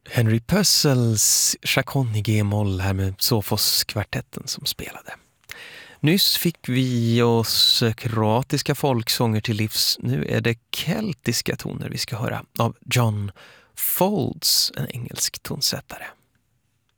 Henry Purcells Chaconne i G-moll här med Sofos-kvartetten som spelade. Nyss fick vi oss kroatiska folksånger till livs. Nu är det keltiska toner vi ska höra av John Folds, en engelsk tonsättare.